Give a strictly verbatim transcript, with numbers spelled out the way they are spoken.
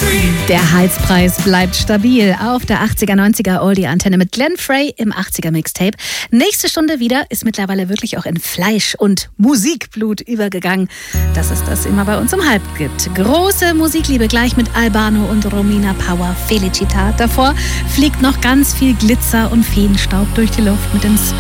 Der Heizpreis bleibt stabil auf der achtziger neunziger Oldie-Antenne mit Glenn Frey im achtziger Mixtape. Nächste Stunde wieder ist mittlerweile wirklich auch in Fleisch und Musikblut übergegangen, dass es das immer bei uns um halb gibt. Große Musikliebe gleich mit Albano und Romina Power, Felicitat. Davor fliegt noch ganz viel Glitzer und Feenstaub durch die Luft mit dem Spot